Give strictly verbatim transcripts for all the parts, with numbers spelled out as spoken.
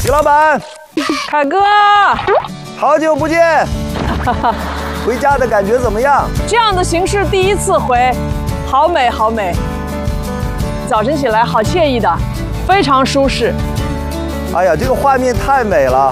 徐老板， 凯哥， 好久不见，回家的感觉怎么样？ 这样的形式第一次回，好美好美。早晨起来好惬意的，非常舒适。 哎呀，这个画面太美了。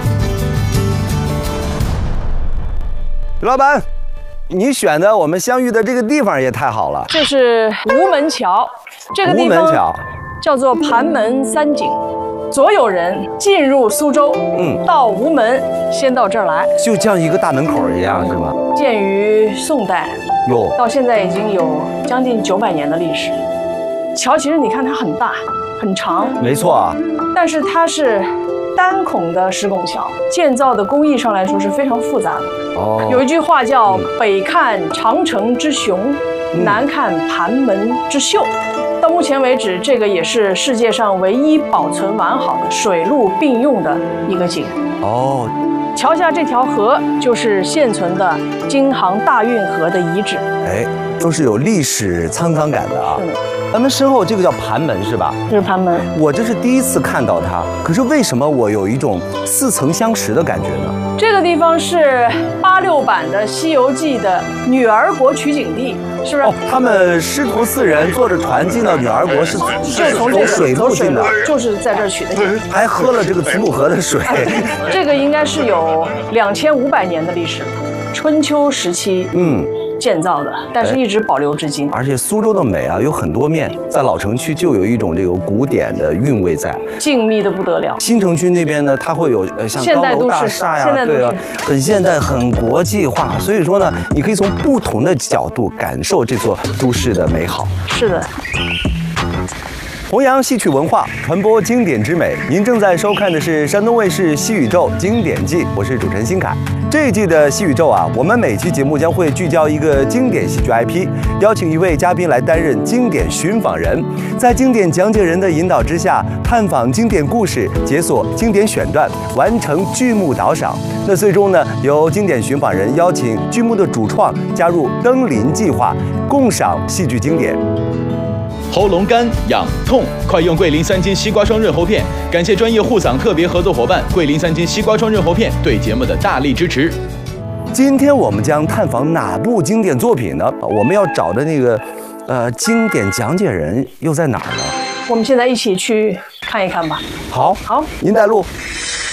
徐老板，你选的我们相遇的这个地方也太好了。 这是吴门桥，这个地吴门桥方叫做盘门三景。所有人进入苏州，嗯，到吴门，先到这儿来， 就像一个大门口一样，是吗？ 建于宋代， 哟， 到现在已经有将近九百年的历史。桥其实你看它很大很长， 没错啊， 但是它是单孔的石拱桥，建造的工艺上来说是非常复杂的。哦，有一句话叫“北看长城之雄，嗯、南看盘门之秀”。到目前为止，这个也是世界上唯一保存完好的水陆并用的一个景。哦，桥下这条河就是现存的京杭大运河的遗址。 哎，都是有历史沧桑感的啊。 是的。 咱们身后这个叫盘门是吧？ 这是盘门。我这是第一次看到它，可是为什么我有一种似曾相识的感觉呢？ 这个地方是八六版的《西游记》的女儿国取景地，是不是？ 哦，他们师徒四人坐着船进到女儿国，是就从这水路进的， 就是在这儿取的景， 还喝了这个子母河的水。 这个应该是有两千五百年的历史，春秋时期，嗯。建造的，但是一直保留至今。 而且苏州的美啊，有很多面，在老城区就有一种这个古典的韵味在， 静谧的不得了。 新城区那边呢，它会有呃像高楼大厦呀，对啊，很现代、很国际化。所以说呢，你可以从不同的角度感受这座都市的美好。 是的。 弘扬戏曲文化，传播经典之美。您正在收看的是山东卫视《戏宇宙经典季》，我是主持人辛凯。这一季的《戏宇宙》啊，我们每期节目将会聚焦一个经典戏剧 I P， 邀请一位嘉宾来担任经典寻访人，在经典讲解人的引导之下，探访经典故事，解锁经典选段，完成剧目导赏。那最终呢，由经典寻访人邀请剧目的主创加入登临计划，共赏戏剧经典。 喉咙干痒痛，快用桂林三金西瓜霜润喉片。感谢专业护嗓特别合作伙伴桂林三金西瓜霜润喉片对节目的大力支持。 今天我们将探访哪部经典作品呢？我们要找的那个，呃，经典讲解人又在哪儿呢？ 我们现在一起去看一看吧。 好， 好， 您带路。